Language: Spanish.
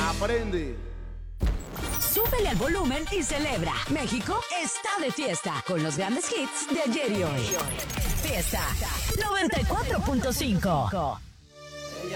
Aprende. Súbele al volumen y celebra. México está de fiesta con los grandes hits de ayer y hoy. Fiesta 94.5.